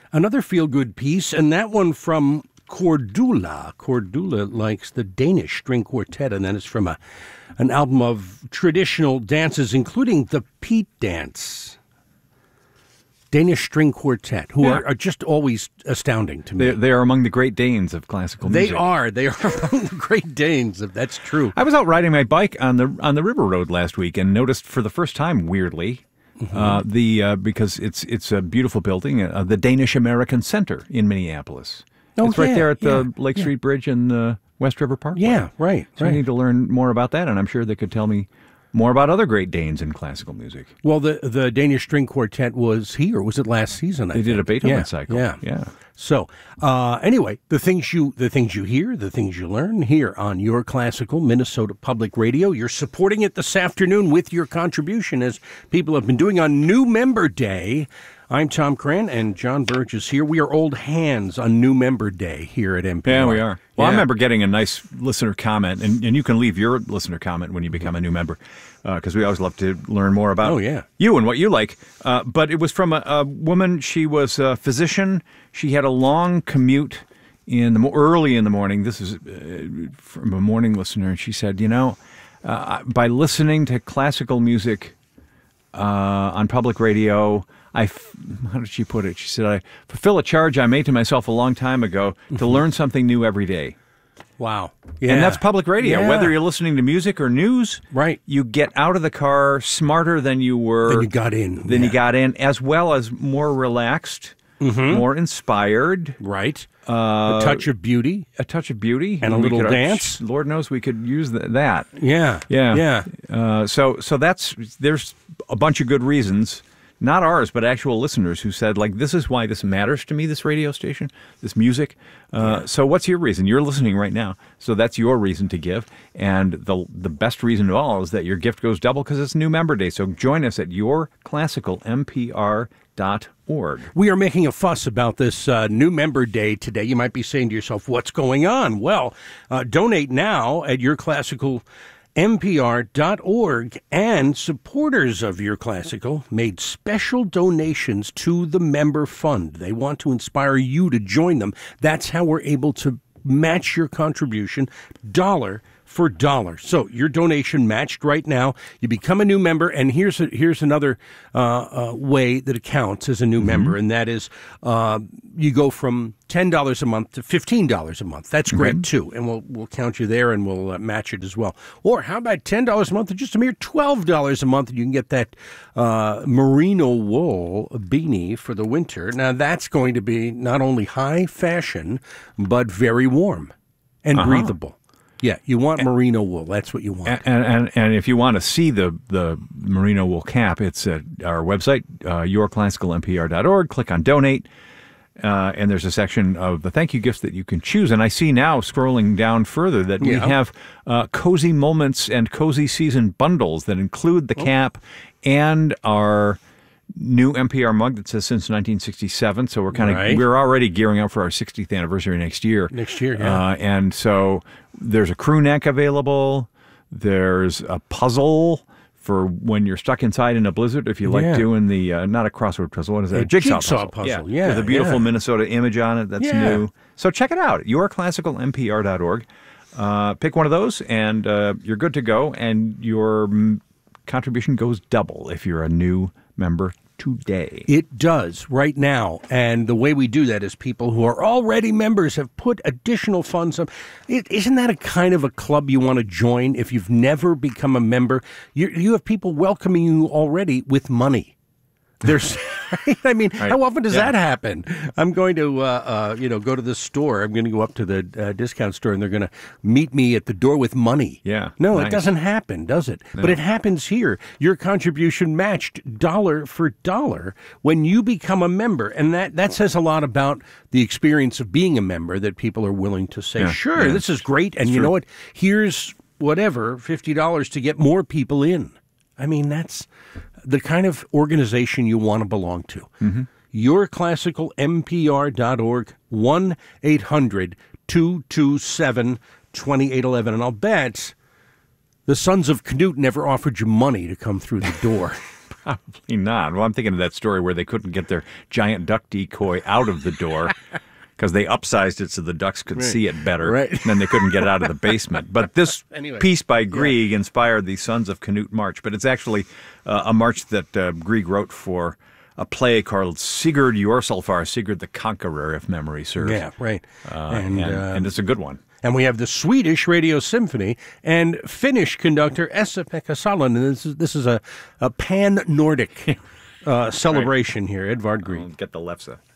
Another feel-good piece, and that one from Cordula. Cordula likes the Danish String Quartet, and that is from an album of traditional dances, including the Pete Dance. Danish String Quartet, who are just always astounding to me. They are among the Great Danes of classical music. They are among the Great Danes. That's true. I was out riding my bike on the river road last week and noticed for the first time, weirdly, because it's a beautiful building, the Danish American Center in Minneapolis. It's right there at the Lake Street Bridge and West River Parkway. Yeah, right. So I need to learn more about that, and I'm sure they could tell me more about other Great Danes in classical music. Well, the Danish String Quartet was here. Was it last season? They did a Beethoven cycle. Yeah. So, anyway, the things you hear, the things you learn here on Your Classical Minnesota Public Radio. You're supporting it this afternoon with your contribution, as people have been doing on New Member Day. I'm Tom Cran, and John Burge is here. We are old hands on New Member Day here at NPR. Yeah, we are. Well, I remember getting a nice listener comment, and you can leave your listener comment when you become a new member, because we always love to learn more about you and what you like. But it was from a woman. She was a physician. She had a long commute early in the morning. This is from a morning listener, and she said, by listening to classical music on public radio, how did she put it? She said, I fulfill a charge I made to myself a long time ago to learn something new every day. Wow. Yeah. And that's public radio. Yeah. Whether you're listening to music or news, right? You get out of the car smarter than you were. Than you got in. You got in, as well as more relaxed, more inspired. Right. A touch of beauty. A touch of beauty. And a little dance. Lord knows we could use that. Yeah. So there's a bunch of good reasons. Not ours, but actual listeners who said, this is why this matters to me, this radio station, this music. So what's your reason? You're listening right now, so that's your reason to give. And the best reason of all is that your gift goes double because it's New Member Day. So join us at yourclassicalmpr.org. We are making a fuss about this New Member Day today. You might be saying to yourself, what's going on? Well, donate now at yourclassicalmpr.org, and supporters of Your Classical made special donations to the Member Fund. They want to inspire you to join them. That's how we're able to match your contribution dollar for dollar. So your donation matched right now. You become a new member, and here's another way that it counts as a new member, and that is you go from $10 a month to $15 a month. That's great too, and we'll count you there, and we'll match it as well. Or how about $10 a month to just a mere $12 a month, and you can get that merino wool beanie for the winter. Now that's going to be not only high fashion but very warm and breathable. Yeah, you want merino wool. That's what you want. And if you want to see the merino wool cap, it's at our website, yourclassicalmpr.org. Click on Donate, and there's a section of the thank you gifts that you can choose. And I see now, scrolling down further, that we have Cozy Moments and Cozy Season bundles that include the cap and our new NPR mug that says since 1967. So we're already gearing up for our 60th anniversary next year. And so there's a crew neck available. There's a puzzle for when you're stuck inside in a blizzard. If you like doing the not a crossword puzzle, what is that? A jigsaw puzzle. Yeah, with a beautiful Minnesota image on it. That's new. So check it out. yourclassicalmpr.org. Pick one of those, and you're good to go. And your contribution goes double if you're a new member today. It does right now, and the way we do that is people who are already members have put additional funds up. Isn't that a kind of a club you want to join if you've never become a member? You have people welcoming you already with money. There's, I mean, how often does that happen? I'm going to, go to the store. I'm going to go up to the discount store, and they're going to meet me at the door with money. Yeah. No, it doesn't happen, does it? No. But it happens here. Your contribution matched dollar for dollar when you become a member, and that says a lot about the experience of being a member, that people are willing to say, sure, this is great, and you know what? Here's whatever, $50 to get more people in. I mean, that's the kind of organization you want to belong to. Yourclassicalmpr.org, 1-800-227-2811. And I'll bet the Sons of Canute never offered you money to come through the door. Probably not. Well, I'm thinking of that story where they couldn't get their giant duck decoy out of the door because they upsized it so the ducks could see it better. Right. And then they couldn't get out of the basement. But this Anyway. piece by Grieg inspired the Sons of Canute March. But it's actually a march that Grieg wrote for a play called Sigurd Jorsalfar, Sigurd the Conqueror, if memory serves. Yeah, right. And it's a good one. And we have the Swedish Radio Symphony and Finnish conductor Esa-Pekka Salonen. This is a pan-Nordic celebration here, Edvard Grieg. Get the Lefse.